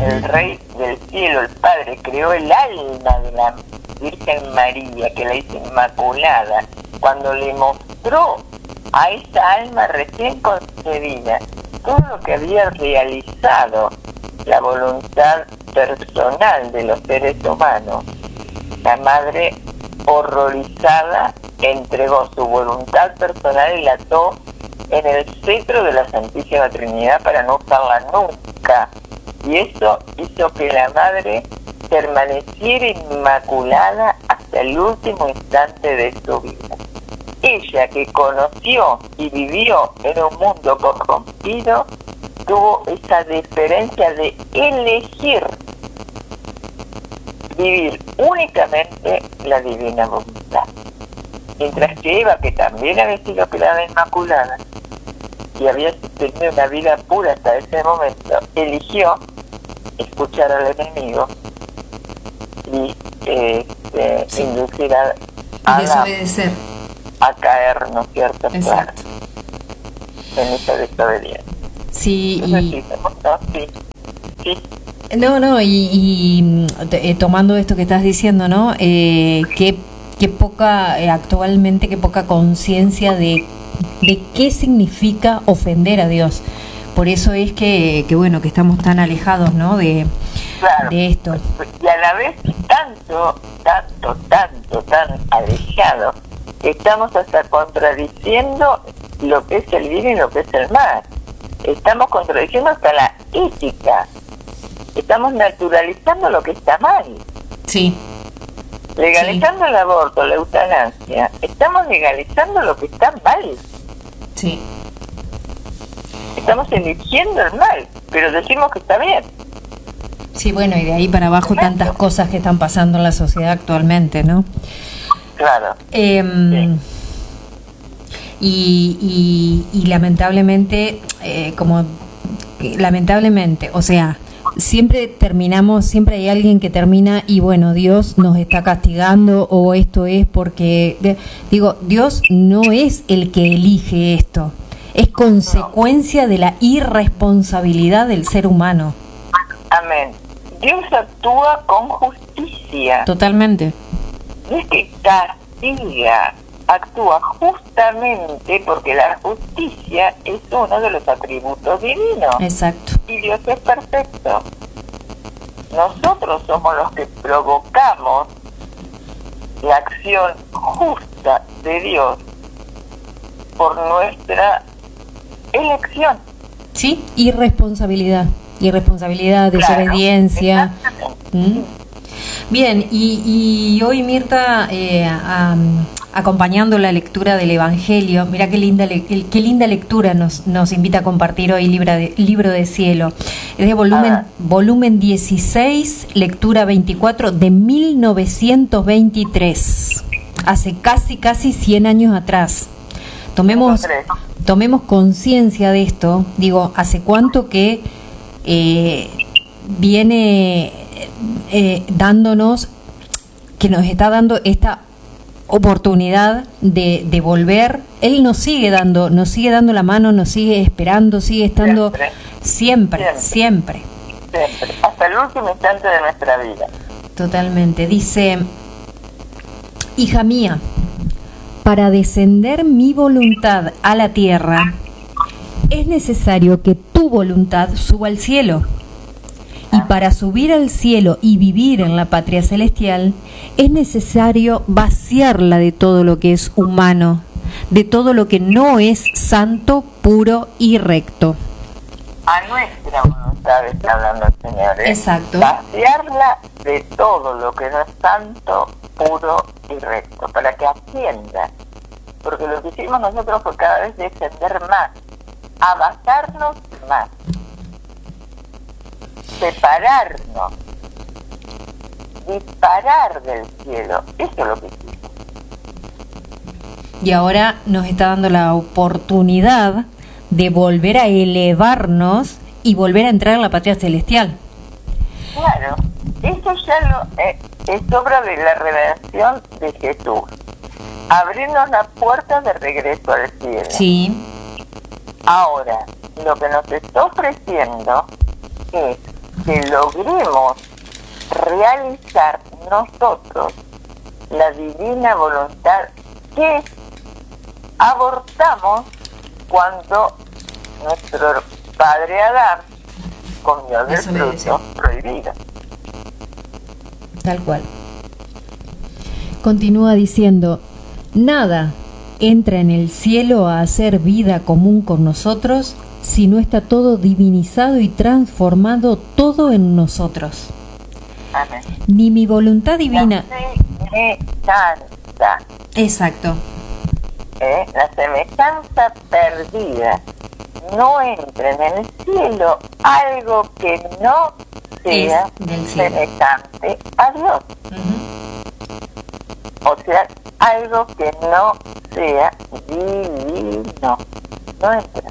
el Rey del Cielo, el Padre, creó el alma de la Virgen María, que la hizo inmaculada, cuando le mostró a esa alma recién concebida todo lo que había realizado la voluntad personal de los seres humanos, la madre, horrorizada, entregó su voluntad personal y la ató en el cetro de la Santísima Trinidad para no usarla nunca. Y eso hizo que la madre permaneciera inmaculada hasta el último instante de su vida. Ella, que conoció y vivió en un mundo corrompido, tuvo esa diferencia de elegir vivir únicamente la divina voluntad. Mientras que Eva, que también había sido creada inmaculada y había tenido una vida pura hasta ese momento, eligió escuchar al enemigo y inducir a desobedecer, a caer, ¿no es cierto? Exacto. Claro, en esa desobediencia. Sí, Sí. No, y tomando esto que estás diciendo, ¿no? Qué poca, actualmente, qué poca conciencia de qué significa ofender a Dios. Por eso es que bueno, que estamos tan alejados, ¿no? De esto. Y a la vez tan alejados, que estamos hasta contradiciendo lo que es el bien y lo que es el mal. Estamos contradiciendo hasta la ética. Estamos naturalizando lo que está mal. Sí. Legalizando el aborto, la eutanasia. Estamos legalizando lo que está mal. Sí. Estamos eligiendo el mal, pero decimos que está bien. Sí, bueno, y de ahí para abajo tantas cosas que están pasando en la sociedad actualmente, ¿no? Claro. Sí. Y lamentablemente, lamentablemente, o sea, siempre hay alguien que termina y bueno, Dios nos está castigando o esto es porque, Dios no es el que elige esto, es consecuencia de la irresponsabilidad del ser humano. Amén. Dios actúa con justicia. Totalmente. No es que castiga, actúa justamente porque la justicia es uno de los atributos divinos. Exacto. Y Dios es perfecto. Nosotros somos los que provocamos la acción justa de Dios por nuestra elección. Sí, irresponsabilidad, desobediencia. Bien, y hoy Mirta, acompañando la lectura del Evangelio, mira qué linda lectura nos invita a compartir hoy Libro de Cielo. Es de volumen 16, lectura 24 de 1923, hace casi 100 años atrás. Tomemos conciencia de esto. Digo, ¿hace cuánto que viene dándonos, que nos está dando esta oportunidad de volver? Él nos sigue dando la mano, nos sigue esperando, sigue estando siempre. Hasta el último instante de nuestra vida. Totalmente. Dice: hija mía, para descender mi voluntad a la tierra, es necesario que tu voluntad suba al cielo. Y para subir al cielo y vivir en la patria celestial, es necesario vaciarla de todo lo que es humano, de todo lo que no es santo, puro y recto. A nuestra voluntad está hablando el Señor. Exacto. Vaciarla de todo lo que no es santo, puro y recto, para que ascienda. Porque lo que hicimos nosotros fue cada vez descender más, avanzarnos más, separarnos, disparar del cielo. Eso es lo que hicimos. Y ahora nos está dando la oportunidad de volver a elevarnos y volver a entrar en la patria celestial. Claro, eso ya es obra de la revelación de Jesús. Abrirnos las puertas de regreso al cielo. Sí. Ahora, lo que nos está ofreciendo es que logremos realizar nosotros la divina voluntad que abortamos cuando nuestro padre Adán comió del fruto prohibido. Tal cual. Continúa diciendo, nada entra en el cielo a hacer vida común con nosotros si no está todo divinizado y transformado todo en nosotros. Amén. Ni mi voluntad divina... La semejanza. Exacto. La semejanza perdida. No entra en el cielo algo que no sea semejante a Dios. O sea, algo que no sea divino. No entra.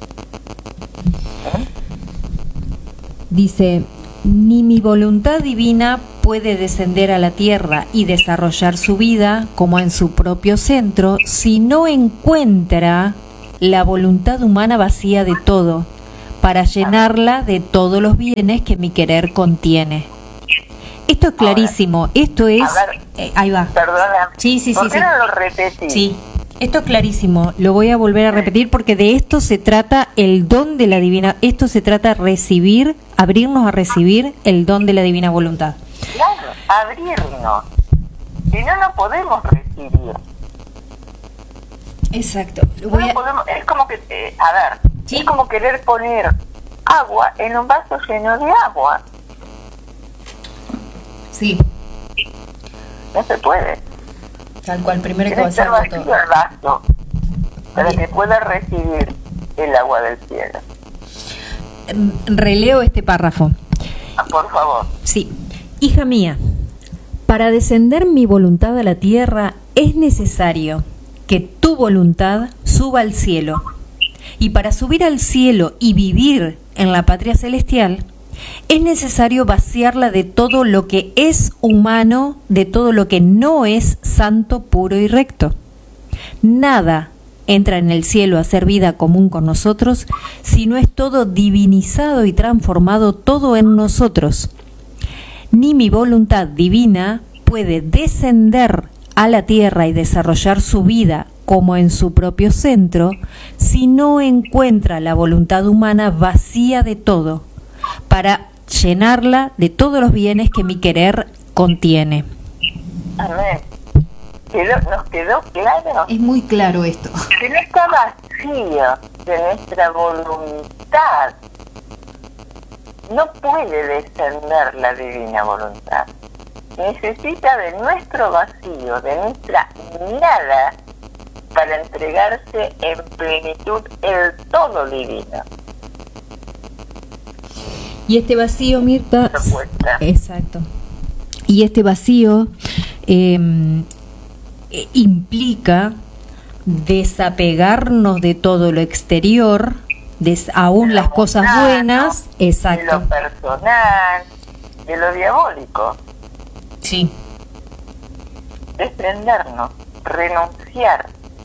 Dice, ni mi voluntad divina puede descender a la tierra y desarrollar su vida como en su propio centro si no encuentra la voluntad humana vacía de todo, para llenarla de todos los bienes que mi querer contiene. Esto es clarísimo, esto es... ahí va. Perdona, sí. ¿por qué no lo repetís? Sí, esto es clarísimo, lo voy a volver a repetir porque de esto se trata el don de la divina, esto se trata de recibir, abrirnos a recibir el don de la divina voluntad. Claro, abrirnos, si no, no podemos recibir. Exacto. Es como que, ¿sí? Es como querer poner agua en un vaso lleno de agua. Sí. No se puede. Tal cual, primero que vaciar vacío el vaso para que pueda recibir el agua del cielo. Releo este párrafo. Por favor. Sí. Hija mía, para descender mi voluntad a la tierra es necesario que tu voluntad suba al cielo. Y para subir al cielo y vivir en la patria celestial, es necesario vaciarla de todo lo que es humano, de todo lo que no es santo, puro y recto. Nada entra en el cielo a hacer vida común con nosotros si no es todo divinizado y transformado todo en nosotros. Ni mi voluntad divina puede descender a la tierra y desarrollar su vida como en su propio centro si no encuentra la voluntad humana vacía de todo, para llenarla de todos los bienes que mi querer contiene. Amén. ¿Nos quedó claro? Es muy claro esto. Que no está vacío de nuestra voluntad. No puede descender la divina voluntad. Necesita de nuestro vacío, de nuestra nada, para entregarse en plenitud el todo divino. Y este vacío, Mirta, exacto. Y este vacío implica desapegarnos de todo lo exterior, aún las cosas buenas, exacto. De lo personal, de lo diabólico. Sí. Desprendernos, renunciar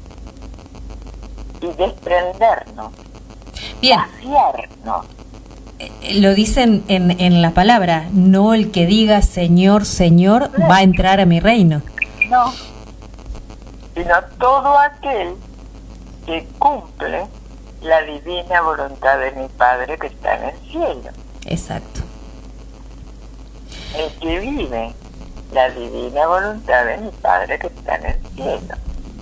y desprendernos. Bien. Vaciarnos. Lo dicen en la palabra, no el que diga Señor, Señor, va a entrar a mi reino. No, sino todo aquel que cumple la divina voluntad de mi Padre que está en el cielo. Exacto. El que vive la divina voluntad de mi Padre que está en el cielo.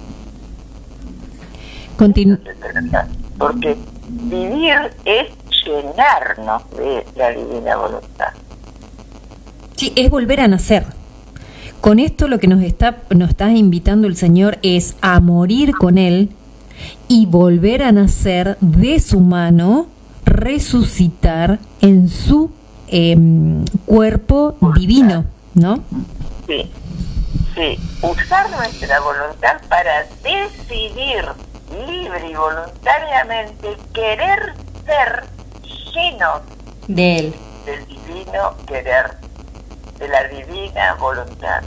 Porque vivir es llenarnos de la divina voluntad. Sí, es volver a nacer. Con esto lo que nos está invitando el Señor es a morir con Él y volver a nacer de su mano, resucitar en su cuerpo divino, ¿no? Sí, usar nuestra voluntad para decidir libre y voluntariamente querer ser llenos de Él, del divino querer, de la divina voluntad.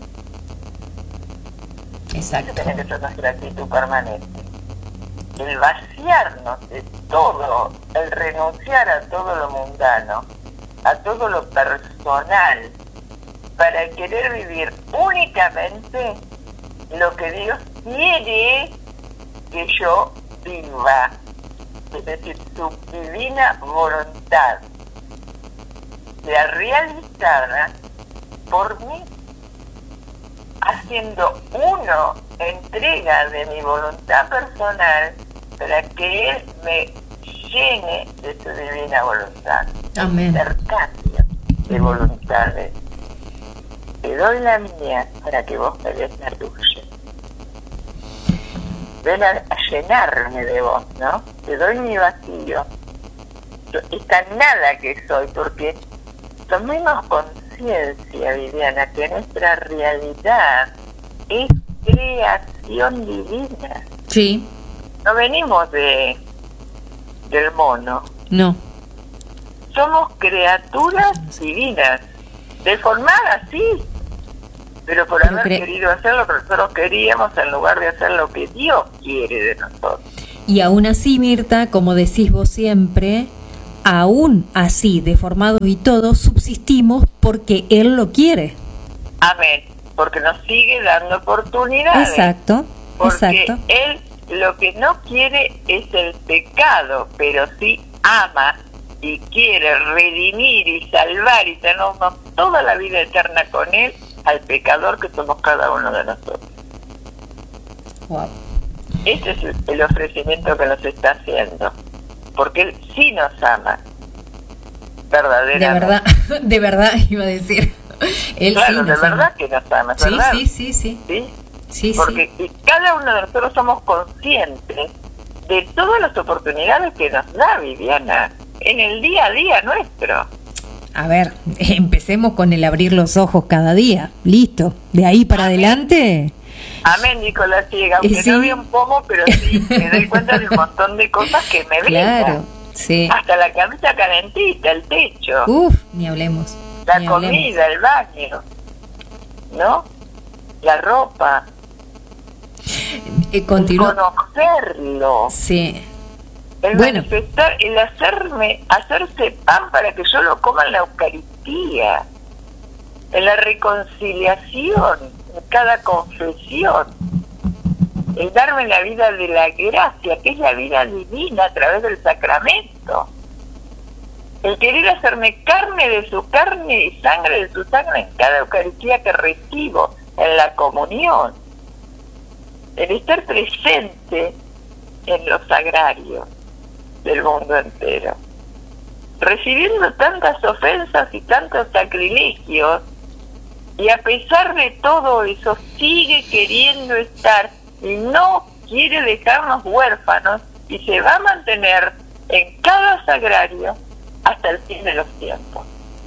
Exacto. Tiene que ser nuestra actitud permanente. El vaciarnos de todo, el renunciar a todo lo mundano, a todo lo personal, para querer vivir únicamente lo que Dios quiere que yo viva, es decir, su divina voluntad, sea realizada por mí, haciendo entrega de mi voluntad personal para que Él me llene de su divina voluntad. Amén. Intercambio de voluntades. Te doy la mía para que vos me des la tuya. Ven a llenarme de vos, ¿no? Te doy mi vacío. Esta nada que soy, porque tomemos conciencia, Viviana, que nuestra realidad es creación divina. Sí. No venimos del mono. No. Somos criaturas divinas, deformadas, sí, pero por haber querido hacer lo que nosotros queríamos en lugar de hacer lo que Dios quiere de nosotros. Y aún así, Mirta, como decís vos siempre, aún así, deformados y todo, subsistimos porque Él lo quiere. Amén, porque nos sigue dando oportunidades. Exacto, porque exacto. Él lo que no quiere es el pecado, pero sí ama y quiere redimir y salvar y tenernos toda la vida eterna con Él, al pecador que somos cada uno de nosotros. Wow. Ese es el ofrecimiento que nos está haciendo, porque Él sí nos ama, verdaderamente. De verdad iba a decir. Él claro, sí de verdad que nos ama, sí, ¿verdad? Sí. Porque cada uno de nosotros somos conscientes de todas las oportunidades que nos da, Viviana, en el día a día nuestro. A ver, empecemos con el abrir los ojos cada día. Listo. De ahí para adelante. Amén, dijo la ciega. Aunque sí. No vi un pomo, pero sí me doy cuenta de un montón de cosas que me brindan. Claro, sí. Hasta la camisa calentita, el techo. Uf, ni hablemos. La comida, el baño. ¿No? La ropa. Conocerlo. Sí. El manifestar, el hacerse pan para que yo lo coma en la Eucaristía, en la reconciliación, en cada confesión, el darme la vida de la gracia, que es la vida divina a través del sacramento, el querer hacerme carne de su carne y sangre de su sangre en cada Eucaristía que recibo, en la comunión, el estar presente en los sagrarios del mundo entero, recibiendo tantas ofensas y tantos sacrilegios, y a pesar de todo eso sigue queriendo estar y no quiere dejarnos huérfanos y se va a mantener en cada sagrario hasta el fin de los tiempos.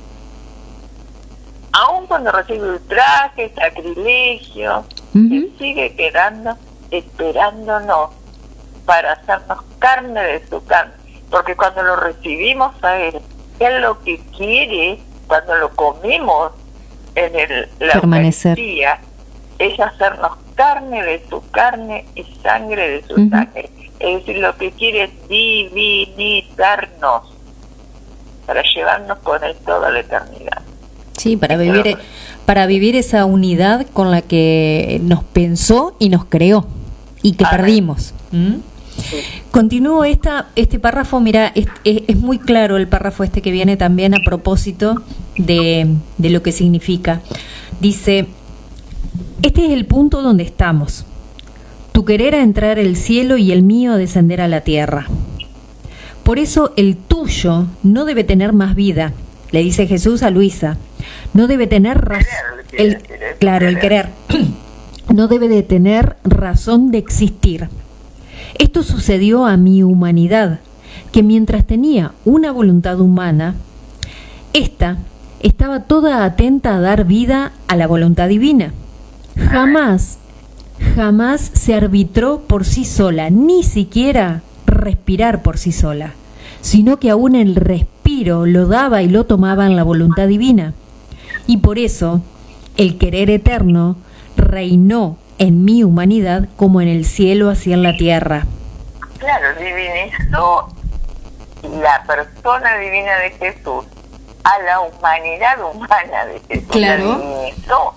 Aun cuando recibe ultrajes, sacrilegios, Él sigue quedando esperándonos para hacernos carne de su carne, porque cuando lo recibimos a Él lo que quiere, cuando lo comemos en la Eucaristía, es hacernos carne de su carne y sangre de su sangre. Es decir, lo que quiere es divinizarnos para llevarnos con Él toda la eternidad. Sí, para vivir esa unidad con la que nos pensó y nos creó y que perdimos. Sí. Continúo este párrafo. Mira, es muy claro el párrafo que viene también a propósito de lo que significa. Dice: este es el punto donde estamos. Tu querer a entrar al cielo y el mío a descender a la tierra. Por eso el tuyo no debe tener más vida, le dice Jesús a Luisa. No debe tener el querer no debe de tener razón de existir. Esto sucedió a mi humanidad, que mientras tenía una voluntad humana, ésta estaba toda atenta a dar vida a la voluntad divina. Jamás se arbitró por sí sola, ni siquiera respirar por sí sola, sino que aún el respiro lo daba y lo tomaba en la voluntad divina. Y por eso el querer eterno reinó en mi humanidad como en el cielo así en la tierra. Claro, divinizó la persona divina de Jesús a la humanidad humana de Jesús. Claro. La divinizó.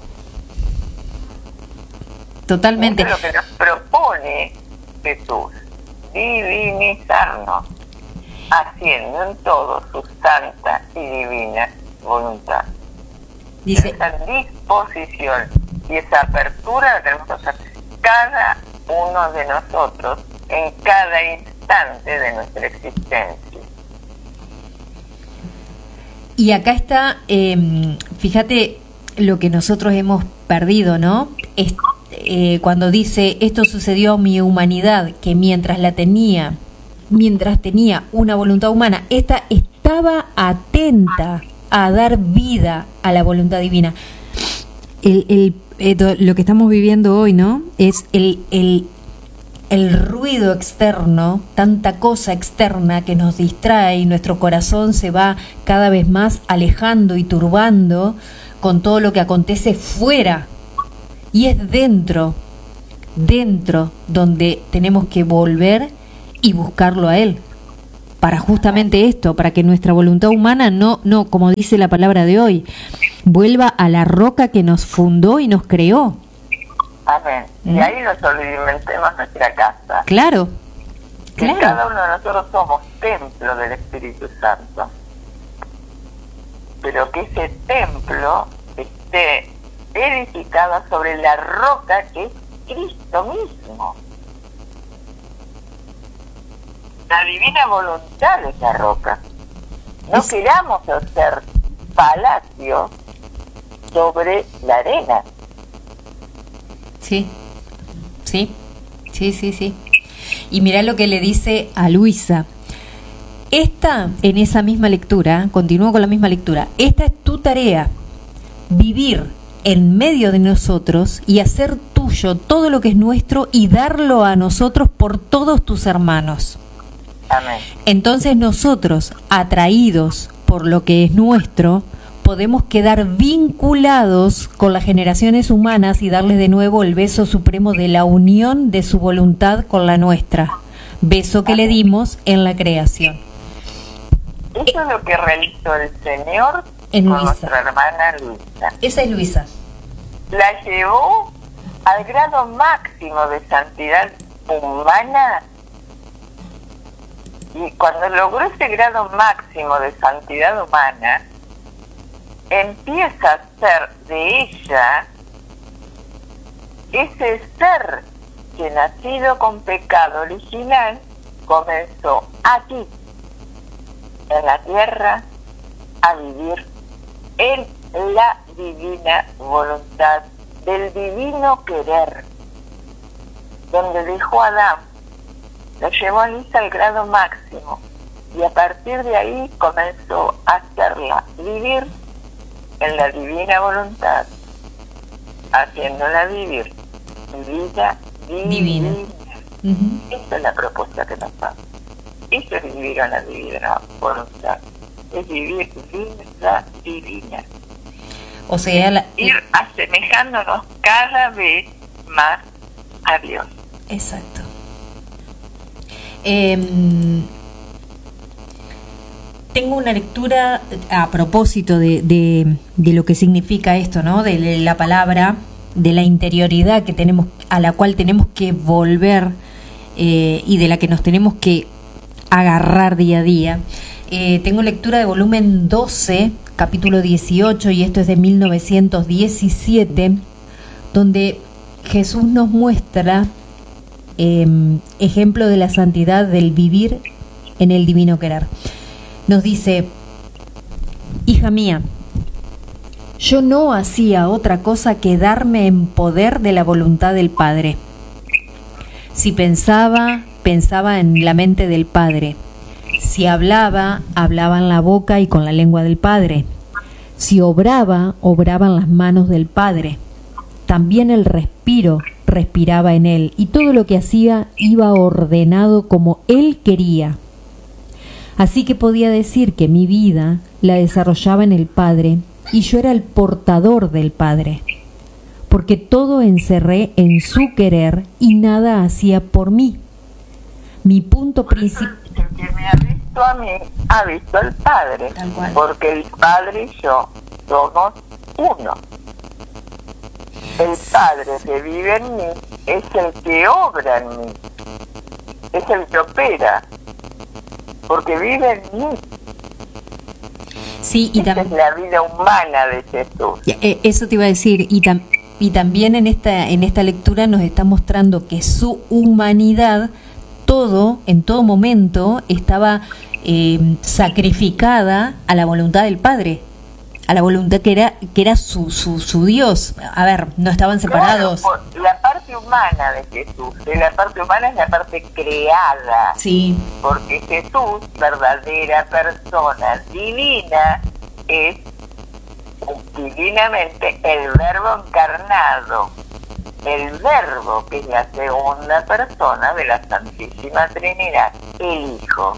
Totalmente. Eso es lo que nos propone Jesús, divinizarnos, haciendo en todo su santa y divina voluntad. Dice, Esa disposición y esa apertura la tenemos que hacer cada uno de nosotros en cada instante de nuestra existencia. y acá está, fíjate lo que nosotros hemos perdido, ¿no? Cuando dice, esto sucedió a mi humanidad, que mientras tenía una voluntad humana, esta estaba atenta a dar vida a la voluntad divina. Lo que estamos viviendo hoy, ¿no? Es el ruido externo, tanta cosa externa que nos distrae y nuestro corazón se va cada vez más alejando y turbando con todo lo que acontece fuera. Y es dentro donde tenemos que volver y buscarlo a Él. Para justamente esto, para que nuestra voluntad humana no, como dice la palabra de hoy, vuelva a la roca que nos fundó y nos creó. Amén. Y ahí nos alimentemos nuestra casa. Claro, Que claro. cada uno de nosotros somos templo del Espíritu Santo. Pero que ese templo esté edificado sobre la roca que es Cristo mismo. La divina voluntad es la roca. No queramos hacer palacios sobre la arena. Sí. Y mirá lo que le dice a Luisa. En esa misma lectura, continúo con la misma lectura, esta es tu tarea, vivir en medio de nosotros y hacer tuyo todo lo que es nuestro y darlo a nosotros por todos tus hermanos. Amén. Entonces nosotros, atraídos por lo que es nuestro, podemos quedar vinculados con las generaciones humanas y darles de nuevo el beso supremo de la unión de su voluntad con la nuestra, beso que le dimos en la creación. Eso es lo que realizó el Señor En con Luisa. nuestra hermana Luisa. Esa es Luisa. La llevó al grado máximo de santidad humana, y cuando logró ese grado máximo de santidad humana, empieza a ser de ella ese ser que, nacido con pecado original, comenzó aquí en la tierra a vivir en la divina voluntad del divino querer, donde dejó a Adán, lo llevó a Luisa al grado máximo, y a partir de ahí comenzó a hacerla vivir en la divina voluntad, haciéndola vivir vida divina. Uh-huh. Esa es la propuesta que nos da. Eso es vivir en la divina voluntad, es vivir vida divina. O sea, Ir asemejándonos cada vez más a Dios. Exacto. Tengo una lectura a propósito de lo que significa esto, ¿no? De la palabra, de la interioridad que tenemos, a la cual tenemos que volver y de la que nos tenemos que agarrar día a día. Tengo lectura de volumen 12, capítulo 18, y esto es de 1917, donde Jesús nos muestra ejemplo de la santidad del vivir en el divino querer. Nos dice: hija mía, yo no hacía otra cosa que darme en poder de la voluntad del Padre. Si pensaba en la mente del Padre. Si hablaba en la boca y con la lengua del Padre. Si obraba en las manos del Padre. También el respiraba en Él, y todo lo que hacía iba ordenado como Él quería. Así que podía decir que mi vida la desarrollaba en el Padre, y yo era el portador del Padre, porque todo encerré en su querer y nada hacía por mí. Mi punto principal... Que me habéis visto a mí, ha visto al Padre, Tal cual. porque el Padre y yo somos uno. El Padre que vive en mí es el que obra en mí, es el que opera, porque vive en mí. Sí, y Esa es la vida humana de Jesús. eso te iba a decir, y también en esta lectura nos está mostrando que su humanidad, en todo momento, estaba sacrificada a la voluntad del Padre, a la voluntad que era su Dios. A ver, no estaban separados. Claro, la parte humana de Jesús, la parte humana es la parte creada. Sí. Porque Jesús, verdadera persona divina, es divinamente el Verbo encarnado, el Verbo que es la segunda persona de la Santísima Trinidad, el Hijo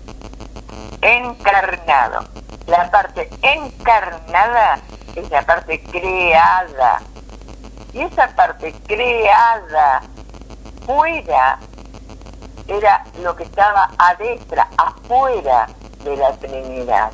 encarnado. La parte encarnada es la parte creada, y esa parte creada fuera era lo que estaba adentro, afuera de la Trinidad.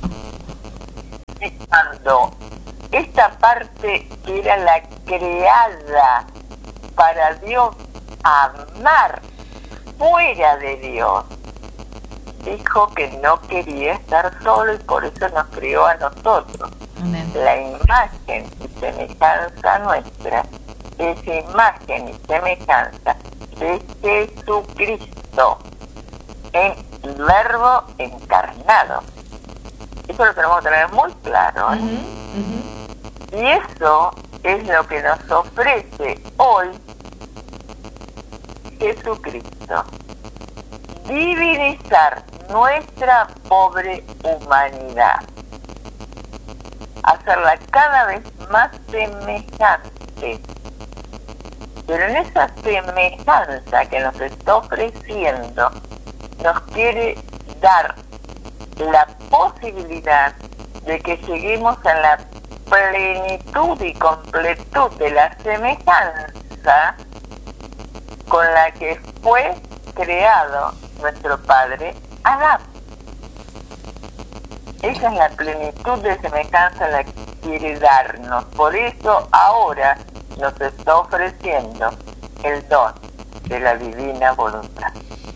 Y cuando esta parte que era la creada para Dios amar fuera de Dios, dijo que no quería estar solo y por eso nos crió a nosotros. Amén. La imagen y semejanza nuestra es imagen y semejanza de Jesucristo, el Verbo encarnado. Eso lo tenemos que tener muy claro, ¿eh? Y eso es lo que nos ofrece hoy Jesucristo. Divinizar nuestra pobre humanidad, hacerla cada vez más semejante. Pero en esa semejanza que nos está ofreciendo, nos quiere dar la posibilidad de que lleguemos a la plenitud y completud de la semejanza con la que fue creado nuestro Padre Adán. Esa es la plenitud de semejanza la que quiere darnos. Por eso ahora nos está ofreciendo el don de la divina voluntad.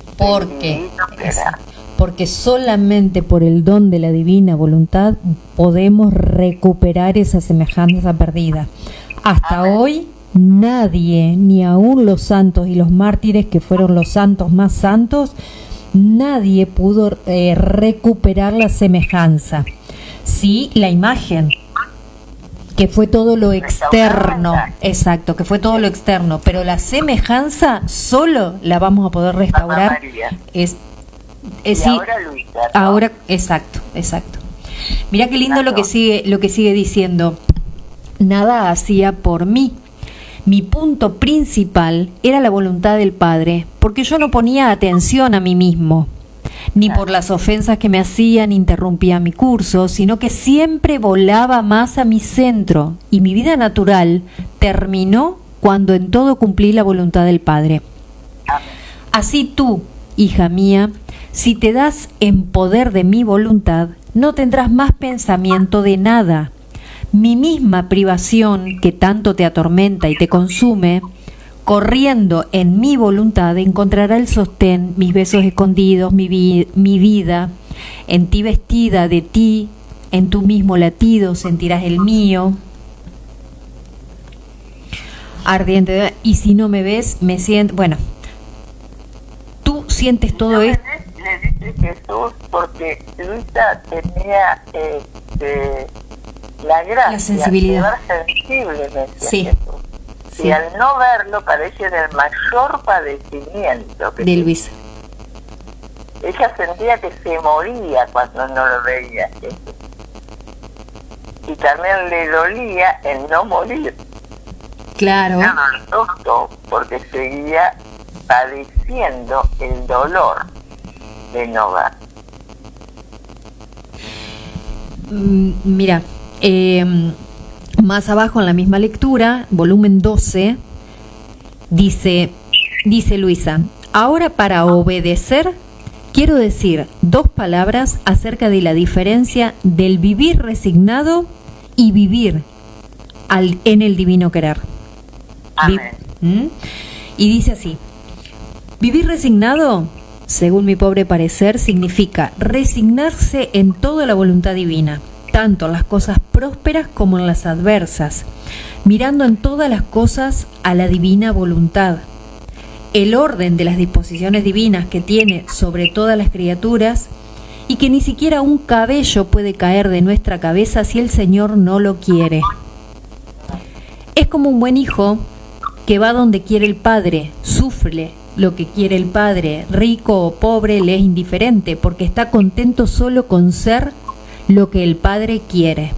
Porque solamente por el don de la divina voluntad podemos recuperar esa semejanza perdida. Hasta Amén. hoy nadie, ni aun los santos y los mártires, que fueron los santos más santos, nadie pudo recuperar la semejanza. Sí, la imagen, que fue todo lo externo, exacto, que fue todo lo externo, pero la semejanza solo la vamos a poder restaurar. Y sí, ahora Luisa, ¿no? ahora, exacto. Mirá qué lindo lo que sigue diciendo. Nada hacía por mí. Mi punto principal era la voluntad del Padre, porque yo no ponía atención a mí mismo, ni por las ofensas que me hacían interrumpía mi curso, sino que siempre volaba más a mi centro, y mi vida natural terminó cuando en todo cumplí la voluntad del Padre. Así tú, hija mía, si te das en poder de mi voluntad, no tendrás más pensamiento de nada. Mi misma privación, que tanto te atormenta y te consume, corriendo en mi voluntad, encontrará el sostén, mis besos escondidos, mi vida, en ti vestida de ti, en tu mismo latido sentirás el mío. Ardiente, y si no me ves, me siento... Bueno, tú sientes todo esto. Le dice Jesús, porque Luisa tenía la gracia, la sensibilidad, de ver sensiblemente sí. a Jesús. Sí. Y al no verlo parece del mayor padecimiento que de Luisa. Ella sentía que se moría cuando no lo veía. Y también le dolía el no morir. Claro. Era doloroso porque seguía padeciendo el dolor de no ver. Mira, más abajo en la misma lectura, volumen 12, dice Luisa: ahora para obedecer quiero decir 2 palabras acerca de la diferencia del vivir resignado y vivir en el divino querer. Amén. Y dice así: vivir resignado, según mi pobre parecer, significa resignarse en toda la voluntad divina, tanto en las cosas prósperas como en las adversas, mirando en todas las cosas a la divina voluntad, el orden de las disposiciones divinas que tiene sobre todas las criaturas, y que ni siquiera un cabello puede caer de nuestra cabeza si el Señor no lo quiere. Es como un buen hijo que va donde quiere el padre, sufre lo que quiere el padre, rico o pobre le es indiferente, porque está contento solo con ser lo que el padre quiere.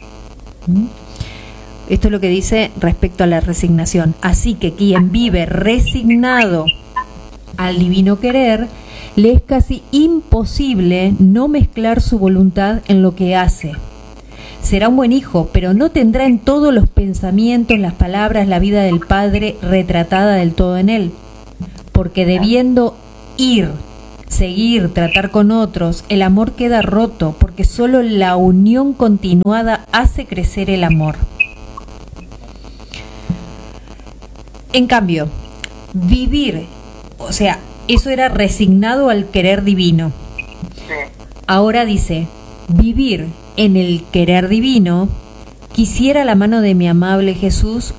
Esto es lo que dice respecto a la resignación. Así que quien vive resignado al divino querer, le es casi imposible no mezclar su voluntad en lo que hace. Será un buen hijo, pero no tendrá en todos los pensamientos, las palabras, la vida del Padre retratada del todo en él. Porque debiendo ir, seguir, tratar con otros, el amor queda roto, porque solo la unión continuada hace crecer el amor. En cambio, vivir, o sea, eso era resignado al querer divino. Ahora dice, vivir en el querer divino, quisiera la mano de mi amable Jesús,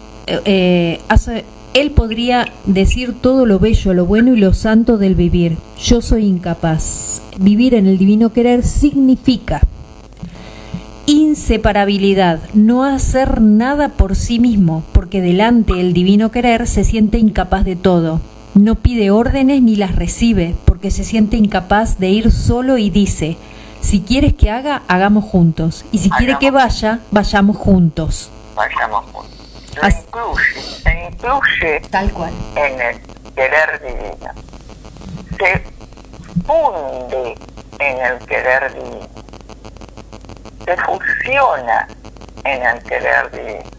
él podría decir todo lo bello, lo bueno y lo santo del vivir. Yo soy incapaz. Vivir en el divino querer significa inseparabilidad, no hacer nada por sí mismo, porque delante del divino querer se siente incapaz de todo. No pide órdenes ni las recibe, porque se siente incapaz de ir solo y dice, si quieres que haga, hagamos juntos. Y si quiere que vaya, vayamos juntos. Vayamos juntos. Se incluye tal cual en el querer divino. Se funde en el querer divino. Se fusiona en el querer divino.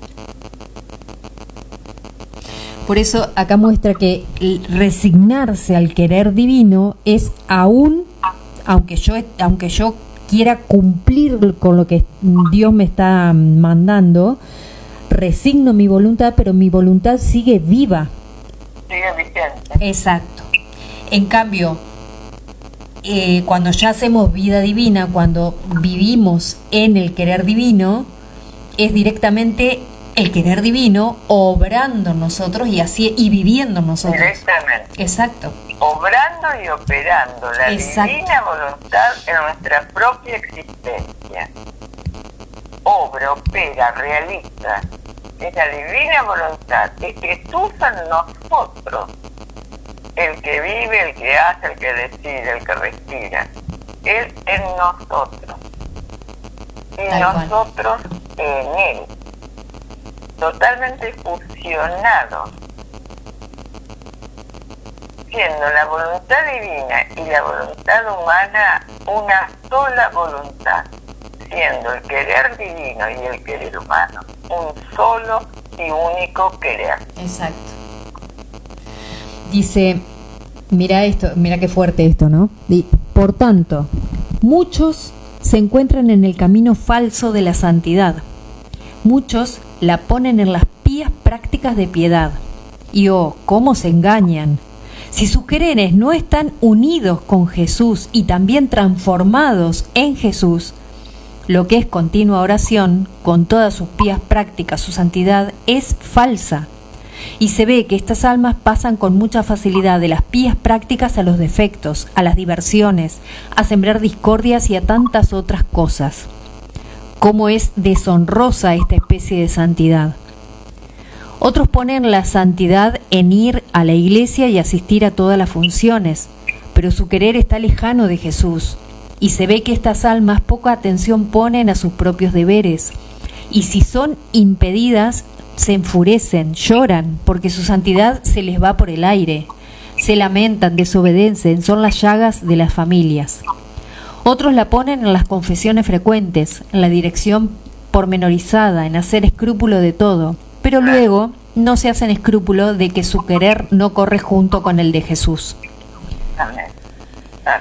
Por eso acá muestra que resignarse al querer divino es aún, aunque yo quiera cumplir con lo que Dios me está mandando, resigno mi voluntad, pero mi voluntad sigue viva. Sigue vigente. Exacto. En cambio, cuando ya hacemos vida divina, cuando vivimos en el querer divino, es directamente el querer divino obrando en nosotros y viviendo en nosotros. Directamente. Exacto. Obrando y operando la Exacto. divina voluntad en nuestra propia existencia. Obra, opera, realiza. Esa divina voluntad es Jesús en nosotros. El que vive, el que hace, el que decide, el que respira. Él en nosotros. Y tal nosotros cual. En Él. Totalmente fusionados. Siendo la voluntad divina y la voluntad humana una sola voluntad. Siendo el querer divino y el querer humano un solo y único querer. Exacto. Dice, mira esto, mira qué fuerte esto, ¿no? Por tanto, muchos se encuentran en el camino falso de la santidad. Muchos la ponen en las pías prácticas de piedad. Y oh, cómo se engañan. Si sus quereres no están unidos con Jesús y también transformados en Jesús, lo que es continua oración, con todas sus pías prácticas, su santidad, es falsa. Y se ve que estas almas pasan con mucha facilidad de las pías prácticas a los defectos, a las diversiones, a sembrar discordias y a tantas otras cosas. ¿Cómo es deshonrosa esta especie de santidad? Otros ponen la santidad en ir a la iglesia y asistir a todas las funciones, pero su querer está lejano de Jesús. Y se ve que estas almas poca atención ponen a sus propios deberes, y si son impedidas, se enfurecen, lloran, porque su santidad se les va por el aire, se lamentan, desobedecen, son las llagas de las familias. Otros la ponen en las confesiones frecuentes, en la dirección pormenorizada, en hacer escrúpulo de todo, pero luego no se hacen escrúpulo de que su querer no corre junto con el de Jesús. Amén.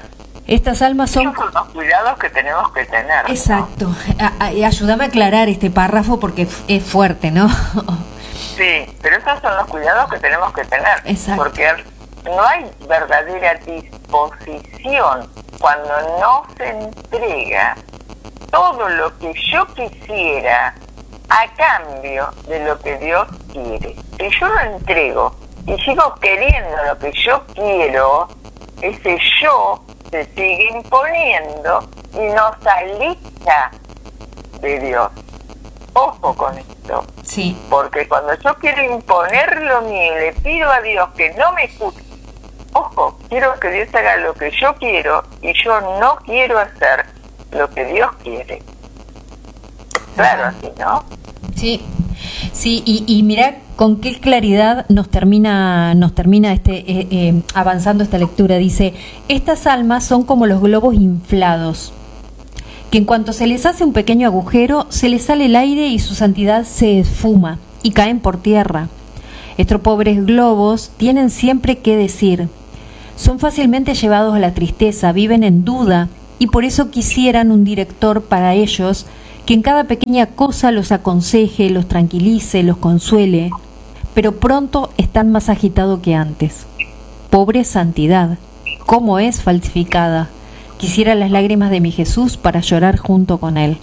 Estas almas son... Esos son los cuidados que tenemos que tener, ¿no? Exacto. Ayúdame a aclarar este párrafo porque es fuerte, ¿no? Sí, pero esos son los cuidados que tenemos que tener. Exacto. Porque no hay verdadera disposición cuando no se entrega todo lo que yo quisiera a cambio de lo que Dios quiere. Si yo lo entrego y sigo queriendo lo que yo quiero, ese yo se sigue imponiendo y nos aleja de Dios. Ojo con esto. Sí. Porque cuando yo quiero imponer lo mío y le pido a Dios que no me escuche, ojo, quiero que Dios haga lo que yo quiero y yo no quiero hacer lo que Dios quiere. Claro, así, ¿no? Sí, sí, y mirá con qué claridad nos termina avanzando esta lectura. Dice, estas almas son como los globos inflados, que en cuanto se les hace un pequeño agujero, se les sale el aire y su santidad se esfuma y caen por tierra. Estos pobres globos tienen siempre que decir, son fácilmente llevados a la tristeza, viven en duda y por eso quisieran un director para ellos que en cada pequeña cosa los aconseje, los tranquilice, los consuele, pero pronto están más agitados que antes. Pobre santidad, ¿cómo es falsificada? Quisiera las lágrimas de mi Jesús para llorar junto con él.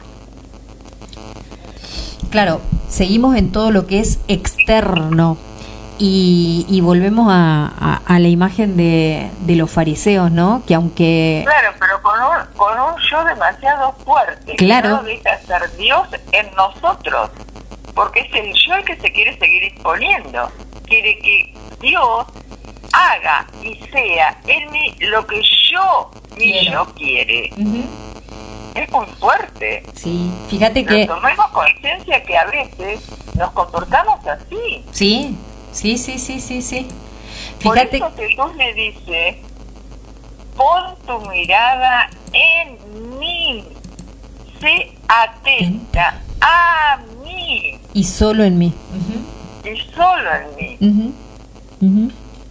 Claro, seguimos en todo lo que es externo y volvemos a la imagen de los fariseos, ¿no? Que aunque... Claro, pero con un yo demasiado fuerte. Claro. Que no deja ser Dios en nosotros. Porque es el yo el que se quiere seguir imponiendo. Quiere que Dios haga y sea en mí lo que mi yo quiere. Uh-huh. Es muy fuerte. Sí, fíjate que... Tomemos conciencia que a veces nos comportamos así. Sí. Fíjate... Por eso Jesús le dice, pon tu mirada en mí, sé atenta a mí. Y solo en mí. Uh-huh. Y solo en mí. Uh-huh. Uh-huh.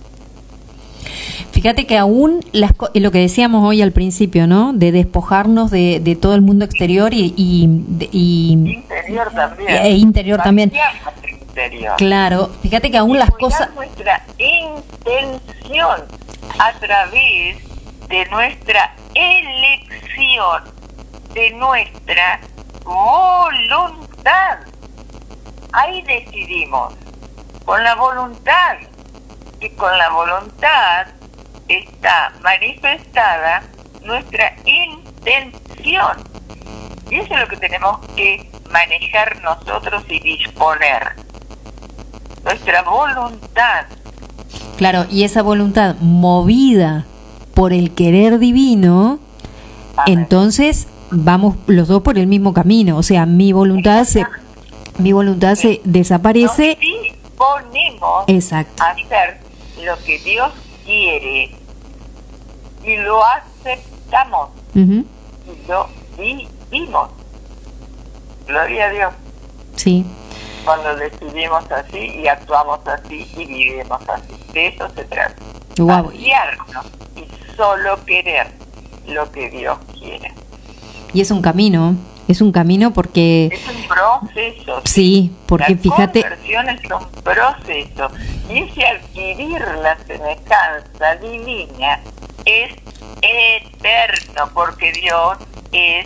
Fíjate que aún lo que decíamos hoy al principio, ¿no? De despojarnos de todo el mundo exterior y interior también. Interior también. Interior. Claro, fíjate que aún las cosas... Nuestra intención a través de nuestra elección, de nuestra voluntad. Ahí decidimos, con la voluntad. Y con la voluntad está manifestada nuestra intención. Y eso es lo que tenemos que manejar nosotros y disponer. Nuestra voluntad. Claro, y esa voluntad movida por el querer divino, entonces vamos los dos por el mismo camino. O sea, mi voluntad se desaparece. Nos disponemos Exacto. a hacer lo que Dios quiere y lo aceptamos. Uh-huh. Y lo vivimos. Gloria a Dios. Sí. Cuando decidimos así y actuamos así y vivimos así. De eso se trata. Wow. Vaciarnos y solo querer lo que Dios quiere. Y es un camino porque... Es un proceso. Sí, porque la fíjate... La conversión es un proceso. Y ese adquirir la semejanza divina es eterno, porque Dios es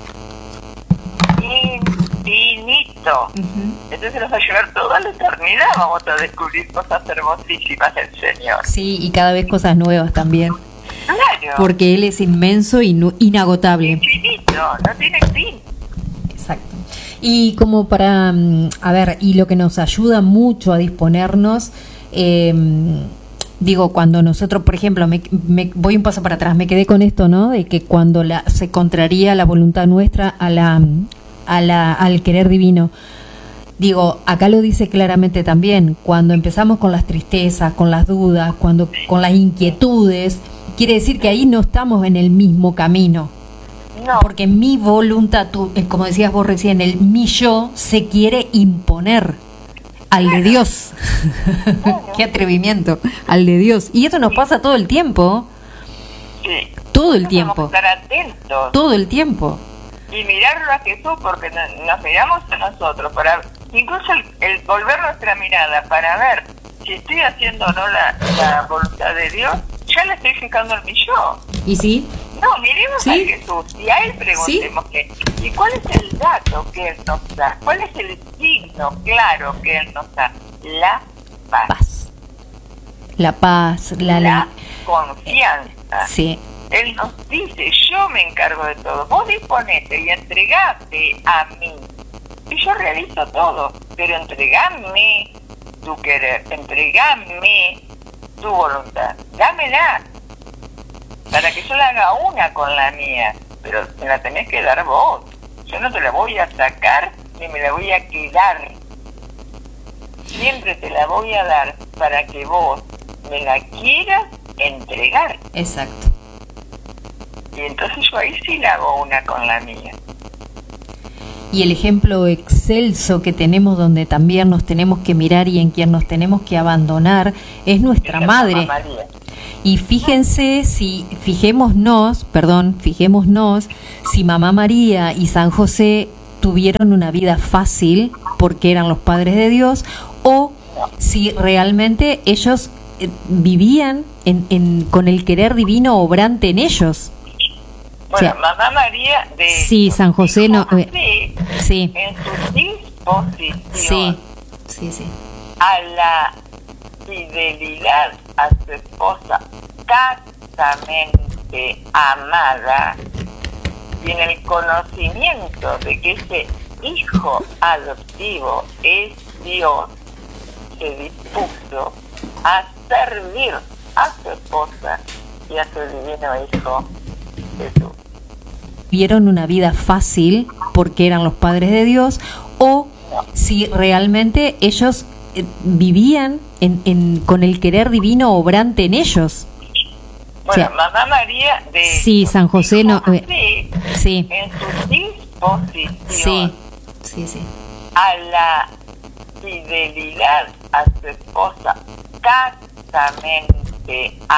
infinito. Uh-huh. Entonces nos va a llevar toda la eternidad, vamos a descubrir cosas hermosísimas del Señor. Sí, y cada vez cosas nuevas también. Claro. Porque Él es inmenso y inagotable. Infinito, no tiene fin. Exacto. Y como para, y lo que nos ayuda mucho a disponernos, cuando nosotros, por ejemplo, me voy un paso para atrás, me quedé con esto, ¿no? De que cuando se contraría la voluntad nuestra al querer divino. Acá lo dice claramente también, cuando empezamos con las tristezas, con las dudas, con las inquietudes, quiere decir que ahí no estamos en el mismo camino. No. Porque mi voluntad, como decías vos recién, mi yo se quiere imponer al de Dios. Qué atrevimiento, al de Dios. Y esto nos pasa todo el tiempo. Sí. Todo el Tenemos tiempo. que estar atentos. Todo el tiempo. Y mirarlo a Jesús, porque nos miramos a nosotros, para incluso el volver nuestra mirada para ver si estoy haciendo o no la voluntad de Dios, ya le estoy fijando en mi yo. ¿Y sí? No, miremos ¿Sí? a Jesús y a Él preguntemos ¿y cuál es el dato que Él nos da? ¿Cuál es el signo claro que Él nos da? La paz. Paz. La paz, La confianza. Sí. Él nos dice, yo me encargo de todo. Vos disponete y entregate a mí. Y yo realizo todo. Pero entregame tu querer. Entregame tu voluntad. Dámela. Para que yo la haga una con la mía. Pero me la tenés que dar vos. Yo no te la voy a sacar ni me la voy a quedar. Siempre te la voy a dar para que vos me la quieras entregar. Exacto. Y entonces yo ahí sí la hago una con la mía. Y el ejemplo excelso que tenemos, donde también nos tenemos que mirar y en quien nos tenemos que abandonar, es nuestra Es la madre. Mamá María. Y fíjense, fijémonos, si Mamá María y San José tuvieron una vida fácil porque eran los padres de Dios, o si realmente ellos vivían con el querer divino obrante en ellos. Bueno, O sea, Mamá María de sí, San José no, sí, en su disposición sí. a la fidelidad a su esposa castamente amada y en el conocimiento de que ese hijo adoptivo es Dios, se dispuso a servir a su esposa y a su divino hijo Jesús. Vieron una vida fácil porque eran los padres de Dios, o si realmente ellos vivían con el querer divino obrante en ellos. Bueno, O sea, Mamá María de sí, San José no, sí, en su disposición sí. a la fidelidad a su esposa castamente